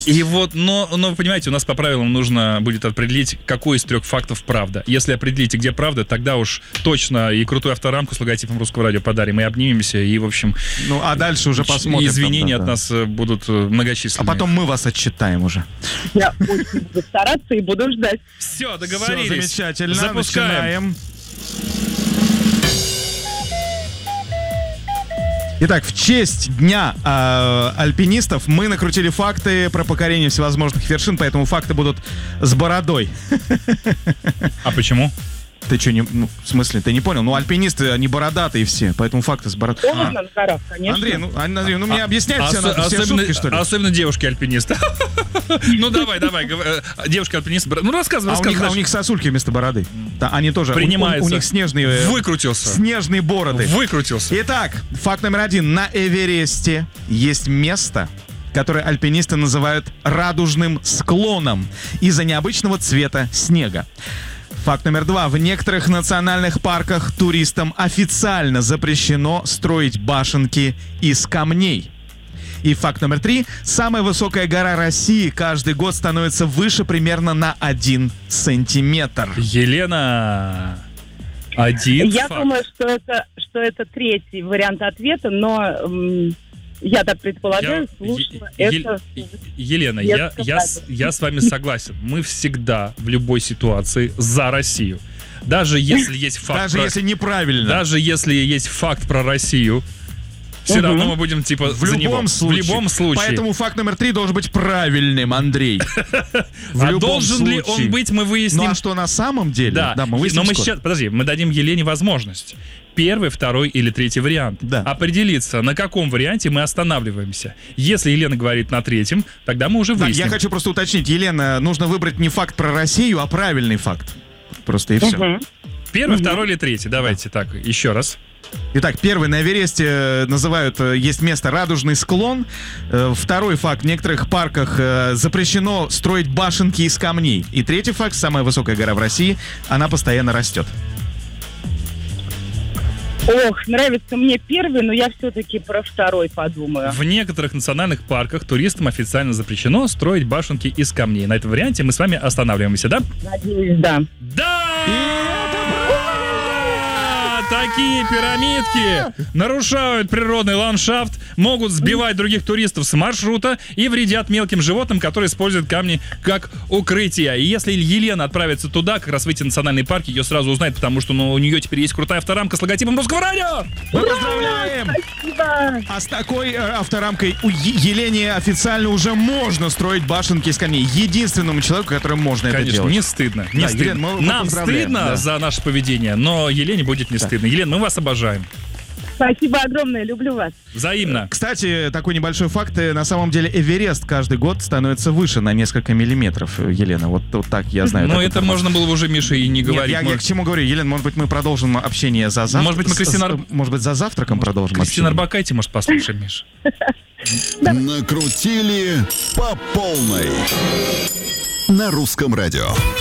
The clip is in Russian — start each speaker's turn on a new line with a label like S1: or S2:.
S1: И вот, но вы понимаете, у нас по правилам нужно будет определить, какой из 3 фактов правда. Если определите, где правда, тогда уж точно и крутую авторамку с логотипом Русского радио подарим, и обнимемся, и, в общем...
S2: Ну, а дальше уже посмотрим.
S1: Извинения от нас будут многочисленные.
S2: А потом мы вас отчитаем уже.
S3: Я очень буду стараться и буду ждать.
S1: Все, договорились.
S2: Все замечательно.
S1: Запускаем.
S2: Начинаем. Итак, в честь Дня альпинистов мы накрутили факты про покорение всевозможных вершин, поэтому факты будут с бородой.
S1: А почему?
S2: Ты что, не, ну, в смысле, ты не понял? Ну, альпинисты, они бородатые все, поэтому факты с бородой.
S3: Холодно на горах, конечно.
S2: Андрей, ну мне объяснять все шутки, что ли?
S1: Особенно девушки-альпинисты. Ну, давай, девушка-альпинист. Ну, рассказывай.
S2: А у них сосульки вместо бороды. Да, они тоже,
S1: принимаются.
S2: У них снежные...
S1: Выкрутился.
S2: Снежные бороды.
S1: Выкрутился.
S2: Итак, факт номер 1. На Эвересте есть место, которое альпинисты называют радужным склоном из-за необычного цвета снега. Факт номер 2. В некоторых национальных парках туристам официально запрещено строить башенки из камней. И факт номер 3. Самая высокая гора России каждый год становится выше примерно на 1 сантиметр.
S1: Елена, один
S3: Я
S1: факт.
S3: думаю, что это 3-й вариант ответа, но я так предполагаю, слушала это...
S1: Елена, я с вами согласен. Мы всегда в любой ситуации за Россию. Даже если есть факт...
S2: Даже если неправильно.
S1: Даже если есть факт про Россию, все равно мы будем типа
S2: в любом случае. Поэтому факт номер 3 должен быть правильным, Андрей.
S1: А должен ли он быть, мы выясним.
S2: Ну а что на самом деле?
S1: Да,
S2: мы выясним.
S1: но мы сейчас, подожди, мы дадим Елене возможность. 1-й, 2-й или 3-й вариант.
S2: Да.
S1: Определиться, на каком варианте мы останавливаемся. Если Елена говорит на 3-м, тогда мы уже выясним.
S2: Я хочу просто уточнить, Елена, нужно выбрать не факт про Россию, а правильный факт. Просто и все.
S1: 1-й, 2-й или 3-й? Давайте так, еще раз.
S2: Итак, 1-й на Эвересте называют, есть место радужный склон. 2-й факт, в некоторых парках запрещено строить башенки из камней. И 3-й факт, самая высокая гора в России, она постоянно растет.
S3: Ох, нравится мне 1-й, но я все-таки про 2-й подумаю.
S1: В некоторых национальных парках туристам официально запрещено строить башенки из камней. На этом варианте мы с вами останавливаемся, да?
S3: Надеюсь, да.
S1: Да! Такие пирамидки нарушают природный ландшафт, могут сбивать других туристов с маршрута и вредят мелким животным, которые используют камни как укрытие. И если Елена отправится туда, как раз в эти национальные парки, ее сразу узнают, потому что у нее теперь есть крутая авторамка с логотипом Русского радио.
S2: Мы поздравляем!
S3: Спасибо!
S2: А с такой авторамкой у Елене официально уже можно строить башенки из камней. Единственному человеку, которому можно это
S1: Конечно,
S2: делать.
S1: не стыдно. Не стыдно.
S2: Елена, мы
S1: нам
S2: поздравляем,
S1: стыдно за наше поведение, но Елене будет не стыдно. Елена, мы вас обожаем.
S3: Спасибо огромное, люблю вас.
S1: Взаимно.
S2: Кстати, такой небольшой факт. На самом деле Эверест каждый год становится выше на несколько миллиметров, Елена. Вот так я знаю.
S1: Но это можно было бы уже, Миша, и не говорить.
S2: Нет, я к чему говорю? Елена, может быть, мы продолжим общение за завтраком?
S1: Может быть, мы
S2: может быть, за завтраком продолжим
S1: Кристина
S2: общение?
S1: Орбакайте, может, послушаем, Миша.
S4: Накрутили по полной на Русском радио.